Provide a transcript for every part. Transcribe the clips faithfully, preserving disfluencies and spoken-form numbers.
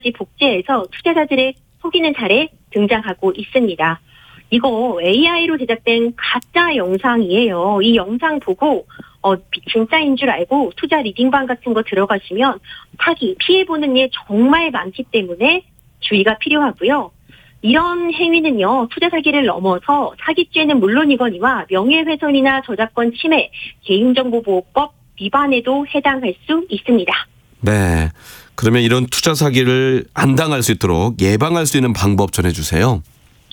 복제해서 투자자들을 속이는 사례 등장하고 있습니다. 이거 에이아이로 제작된 가짜 영상이에요. 이 영상 보고 어, 진짜인 줄 알고 투자 리딩방 같은 거 들어가시면 사기, 피해보는 일 정말 많기 때문에 주의가 필요하고요. 이런 행위는요, 투자 사기를 넘어서 사기죄는 물론이거니와 명예훼손이나 저작권 침해, 개인정보보호법 위반에도 해당할 수 있습니다. 네. 그러면 이런 투자 사기를 안 당할 수 있도록 예방할 수 있는 방법 전해주세요.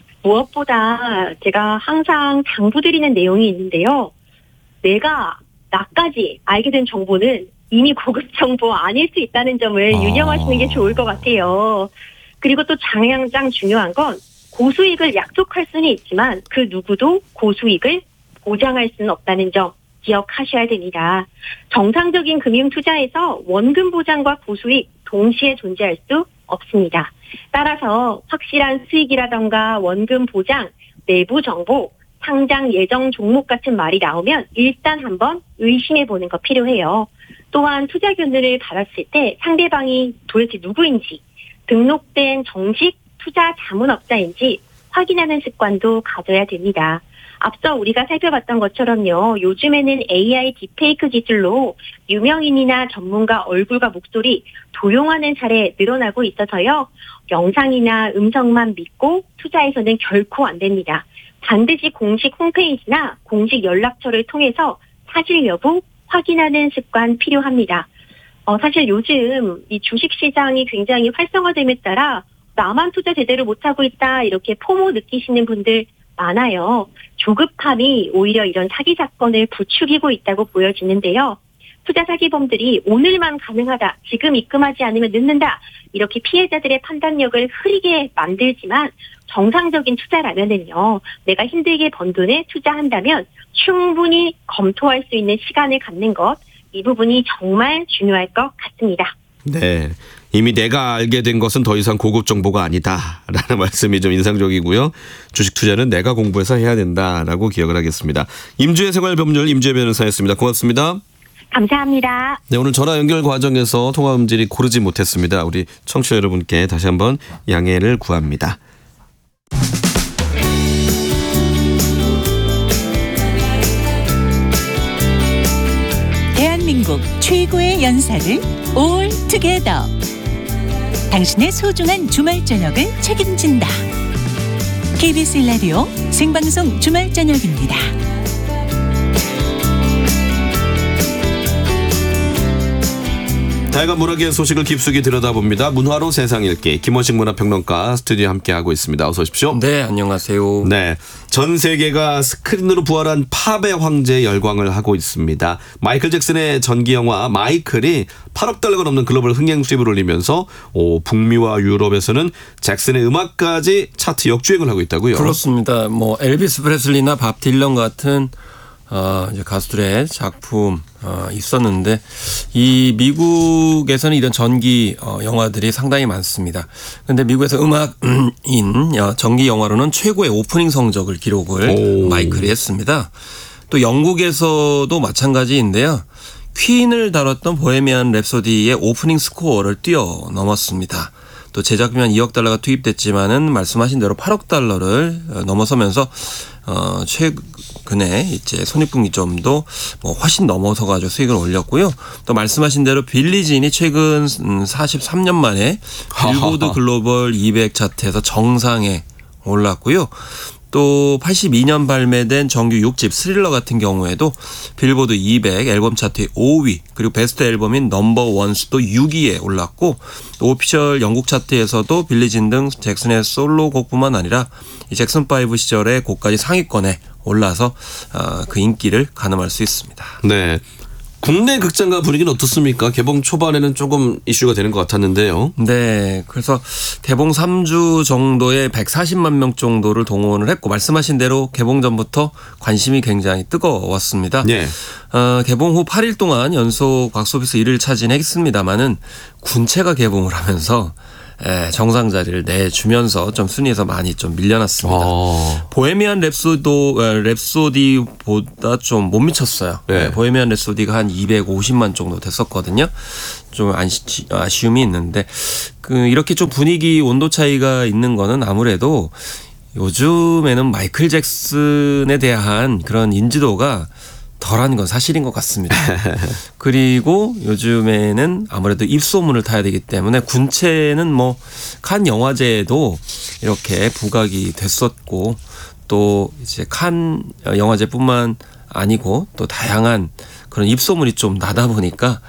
무엇보다 제가 항상 당부드리는 내용이 있는데요. 내가 나까지 알게 된 정보는 이미 고급 정보 아닐 수 있다는 점을 아. 유념하시는 게 좋을 것 같아요. 그리고 또 가장 중요한 건 고수익을 약속할 수는 있지만 그 누구도 고수익을 보장할 수는 없다는 점 기억하셔야 됩니다. 정상적인 금융 투자에서 원금 보장과 고수익 동시에 존재할 수 없습니다. 따라서 확실한 수익이라던가 원금 보장, 내부 정보, 상장 예정 종목 같은 말이 나오면 일단 한번 의심해 보는 거 필요해요. 또한 투자 견해를 받았을 때 상대방이 도대체 누구인지, 등록된 정식 투자 자문업자인지 확인하는 습관도 가져야 됩니다. 앞서 우리가 살펴봤던 것처럼요. 요즘에는 에이아이 딥페이크 기술로 유명인이나 전문가 얼굴과 목소리 도용하는 사례 늘어나고 있어서요. 영상이나 음성만 믿고 투자해서는 결코 안 됩니다. 반드시 공식 홈페이지나 공식 연락처를 통해서 사실 여부 확인하는 습관 필요합니다. 어, 사실 요즘 이 주식시장이 굉장히 활성화됨에 따라 나만 투자 제대로 못하고 있다 이렇게 포모 느끼시는 분들 많아요. 조급함이 오히려 이런 사기 사건을 부추기고 있다고 보여지는데요. 투자 사기범들이 오늘만 가능하다, 지금 입금하지 않으면 늦는다 이렇게 피해자들의 판단력을 흐리게 만들지만 정상적인 투자라면은요. 내가 힘들게 번 돈에 투자한다면 충분히 검토할 수 있는 시간을 갖는 것, 이 부분이 정말 중요할 것 같습니다. 네. 이미 내가 알게 된 것은 더 이상 고급 정보가 아니다라는 말씀이 좀 인상적이고요. 주식 투자는 내가 공부해서 해야 된다라고 기억을 하겠습니다. 임주의 생활법률 임주의 변호사였습니다. 고맙습니다. 감사합니다. 네, 오늘 전화 연결 과정에서 통화 음질이 고르지 못했습니다. 우리 청취자 여러분께 다시 한번 양해를 구합니다. 대한민국 최고의 연사를 올 투게더. 당신의 소중한 주말 저녁을 책임진다. 케이비에스 라디오 생방송 주말 저녁입니다. 다양한 문학의 소식을 깊숙이 들여다봅니다. 문화로 세상 읽기. 김원식 문화평론가 스튜디오에 함께하고 있습니다. 어서 오십시오. 네, 안녕하세요. 네, 전 세계가 스크린으로 부활한 팝의 황제에 열광을 하고 있습니다. 마이클 잭슨의 전기 영화 마이클이 팔억 달러가 넘는 글로벌 흥행 수입을 올리면서 오, 북미와 유럽에서는 잭슨의 음악까지 차트 역주행을 하고 있다고요. 그렇습니다. 뭐 엘비스 프레슬리나 밥 딜런 같은 어, 이제 가수들의 작품 어, 있었는데 이 미국에서는 이런 전기 어, 영화들이 상당히 많습니다. 그런데 미국에서 음악인 전기 영화로는 최고의 오프닝 성적을 기록을 오. 마이클이 했습니다. 또 영국에서도 마찬가지인데요. 퀸을 다뤘던 보헤미안 랩소디의 오프닝 스코어를 뛰어넘었습니다. 또 제작비만 이억 달러가 투입됐지만은 말씀하신 대로 팔억 달러를 넘어서면서 어 최근에 이제 손익분기점도 뭐 훨씬 넘어서 가지고 수익을 올렸고요. 또 말씀하신 대로 빌리진이 최근 사십삼 년 만에 빌보드 글로벌 이백 차트에서 정상에 올랐고요. 또 팔십이 년 발매된 정규 육 집 스릴러 같은 경우에도 빌보드 이백 앨범 차트의 오 위, 그리고 베스트 앨범인 넘버 원스도 육 위에 올랐고, 오피셜 영국 차트에서도 빌리진 등 잭슨의 솔로 곡뿐만 아니라 이 잭슨 파이브 시절의 곡까지 상위권에 올라서 그 인기를 가늠할 수 있습니다. 네. 국내 극장가 분위기는 어떻습니까? 개봉 초반에는 조금 이슈가 되는 것 같았는데요. 네. 그래서 개봉 삼 주 정도에 백사십만 명 정도를 동원을 했고, 말씀하신 대로 개봉 전부터 관심이 굉장히 뜨거웠습니다. 네. 어, 개봉 후 팔 일 동안 연속 박스오피스 일 위를 차지했습니다마는 군체가 개봉을 하면서 에, 정상 자리를 내주면서 좀 순위에서 많이 좀 밀려났습니다. 어. 보헤미안 랩소도 랩소디보다 좀 못 미쳤어요. 네. 네, 보헤미안 랩소디가 한 이백오십만 정도 됐었거든요. 좀 아쉬, 아쉬움이 있는데 그 이렇게 좀 분위기 온도 차이가 있는 거는 아무래도 요즘에는 마이클 잭슨에 대한 그런 인지도가 덜한 건 사실인 것 같습니다. 그리고 요즘에는 아무래도 입소문을 타야 되기 때문에 군체는 뭐 칸 영화제에도 이렇게 부각이 됐었고 또 이제 칸 영화제뿐만 아니고 또 다양한 그런 입소문이 좀 나다 보니까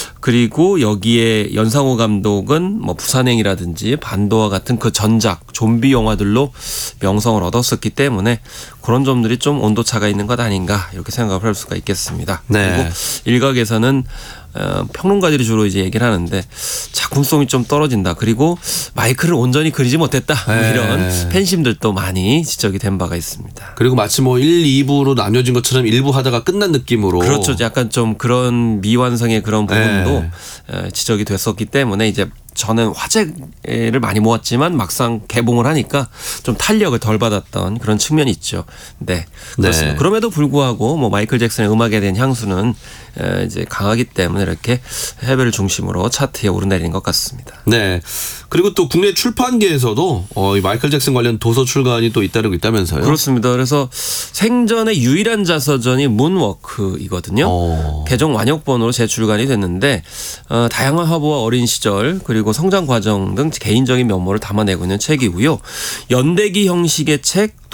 그리고 여기에 연상호 감독은 뭐 부산행이라든지 반도와 같은 그 전작 좀비 영화들로 명성을 얻었었기 때문에 그런 점들이 좀 온도차가 있는 것 아닌가 이렇게 생각을 할 수가 있겠습니다. 네. 그리고 일각에서는 어, 평론가들이 주로 이제 얘기를 하는데 작품성이 좀 떨어진다. 그리고 마이크를 온전히 그리지 못했다. 네. 이런 팬심들도 많이 지적이 된 바가 있습니다. 그리고 마치 뭐 일, 이 부로 나뉘어진 것처럼 일 부 하다가 끝난 느낌으로. 그렇죠. 약간 좀 그런 미완성의 그런 부분도 네. 지적이 됐었기 때문에 이제 저는 화제를 많이 모았지만 막상 개봉을 하니까 좀 탄력을 덜 받았던 그런 측면이 있죠. 네, 그렇습니다. 네. 그럼에도 불구하고 뭐 마이클 잭슨의 음악에 대한 향수는 이제 강하기 때문에 이렇게 해외를 중심으로 차트에 오르내리는 것 같습니다. 네. 그리고 또 국내 출판계에서도 어, 이 마이클 잭슨 관련 도서 출간이 또 잇따르고 있다면서요? 그렇습니다. 그래서 생전의 유일한 자서전이 문워크이거든요. 어. 개정 완역본으로 재출간이 됐는데 어, 다양한 화보와 어린 시절 그리고 성장 과정 등 개인적인 면모를 담아내고 있는 책이고요. 연대기 형식의 책, 또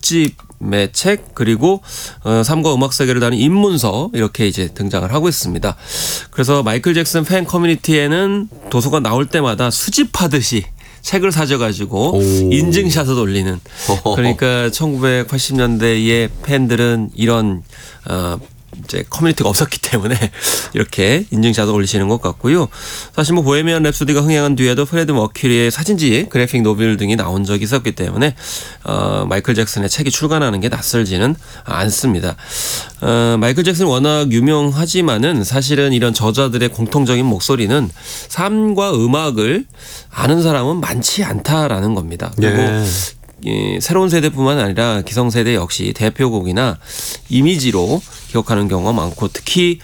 어록집의 책, 그리고 어, 삶과 음악 세계를 다룬 입문서 이렇게 이제 등장을 하고 있습니다. 그래서 마이클 잭슨 팬 커뮤니티에는 도서가 나올 때마다 수집하듯이 책을 사져가지고 오. 인증샷을 올리는 그러니까 천구백팔십 년대의 팬들은 이런 어, 이제 커뮤니티가 없었기 때문에 이렇게 인증샷을 올리시는 것 같고요. 사실 뭐 보헤미안 랩소디가 흥행한 뒤에도 프레드 머큐리의 사진지, 그래픽 노벨 등이 나온 적이 있었기 때문에 어, 마이클 잭슨의 책이 출간하는 게 낯설지는 않습니다. 어, 마이클 잭슨 워낙 유명하지만은 사실은 이런 저자들의 공통적인 목소리는 삶과 음악을 아는 사람은 많지 않다라는 겁니다. 그리고 네. 예, 새로운 세대뿐만 아니라 기성세대 역시 대표곡이나 이미지로 기억하는 경우가 많고 특히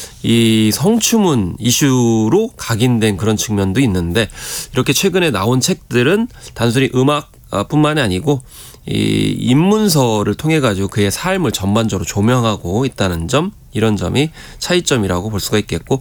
이 성추문 이슈로 각인된 그런 측면도 있는데 이렇게 최근에 나온 책들은 단순히 음악뿐만이 아니고 이 입문서를 통해 가지고 그의 삶을 전반적으로 조명하고 있다는 점 이런 점이 차이점이라고 볼 수가 있겠고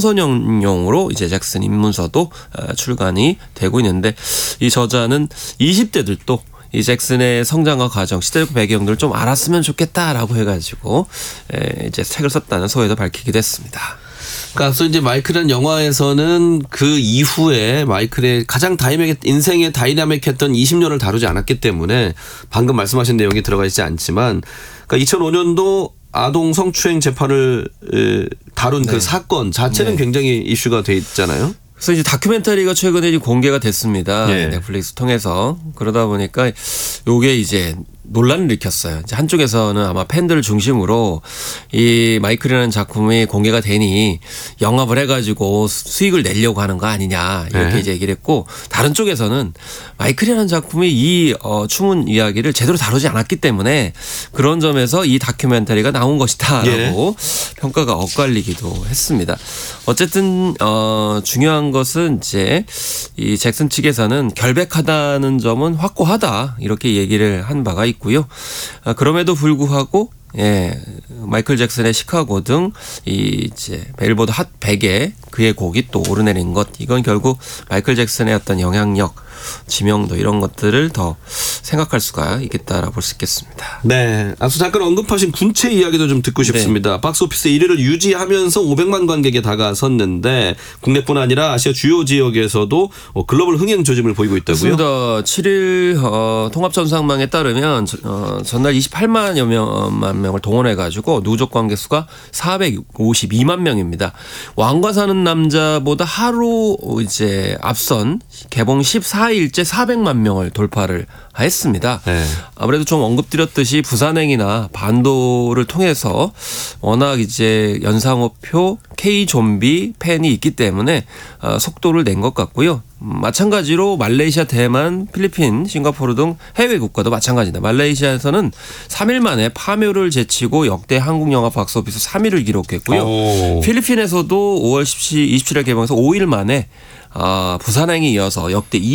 청소년용으로 이제 잭슨 입문서도 출간이 되고 있는데 이 저자는 이십 대들도 이 잭슨의 성장과 과정, 시대적 배경들을 좀 알았으면 좋겠다라고 해가지고 이제 책을 썼다는 소회도 밝히기도 했습니다. 그러니까 앞서 이제 마이클이라는 영화에서는 그 이후에 마이클의 가장 다이맥 인생의 다이나믹했던 이십 년을 다루지 않았기 때문에 방금 말씀하신 내용이 들어가 있지 않지만 그러니까 이천오 년도 아동 성추행 재판을 다룬 네. 그 사건 자체는 네. 굉장히 이슈가 돼 있잖아요. 그래서 이제 다큐멘터리가 최근에 이제 공개가 됐습니다. 네. 넷플릭스 통해서. 그러다 보니까 요게 이제 논란을 일으켰어요. 이제 한쪽에서는 아마 팬들을 중심으로 이 마이클이라는 작품이 공개가 되니 영합을 해가지고 수익을 내려고 하는 거 아니냐 이렇게 네. 이제 얘기를 했고 다른 쪽에서는 마이클이라는 작품이 이 어, 추문 이야기를 제대로 다루지 않았기 때문에 그런 점에서 이 다큐멘터리가 나온 것이다라고 예. 평가가 엇갈리기도 했습니다. 어쨌든 어, 중요한 것은 이제 이 잭슨 측에서는 결백하다는 점은 확고하다 이렇게 얘기를 한 바가 있고. 있고요. 아, 그럼에도 불구하고 예, 마이클 잭슨의 시카고 등 이 이제 빌보드 핫 백에 그의 곡이 또 오르내린 것 이건 결국 마이클 잭슨의 어떤 영향력, 지명도 이런 것들을 더 생각할 수가 있겠다라고 볼 수 있겠습니다. 네, 앞서 잠깐 언급하신 군체 이야기도 좀 듣고 싶습니다. 네. 박스오피스 일 위를 유지하면서 오백만 관객에 다가섰는데 국내뿐 아니라 아시아 주요 지역에서도 글로벌 흥행 조짐을 보이고 있다고요? 그렇습니다. 칠 일 어, 통합전상망에 따르면 어, 전날 이십팔만여 명만 명을 동원해가지고 누적 관객 수가 사백오십이만 명입니다. 왕과 사는 남자보다 하루 이제 앞선 개봉 십사 일째 사백만 명을 돌파를 했습니다. 네. 아무래도 좀 언급드렸듯이 부산행이나 반도를 통해서 워낙 이제 연상호표 K 좀비 팬이 있기 때문에 속도를 낸 것 같고요. 음, 마찬가지로 말레이시아, 대만, 필리핀, 싱가포르 등 해외 국가도 마찬가지입니다. 말레이시아에서는 삼 일 만에 파묘를 제치고 역대 한국 영화 박스오피스 삼 위를 기록했고요. 오. 필리핀에서도 오월 이십칠일 개봉해서 오 일 만에 아, 부산행에 이어서 역대 이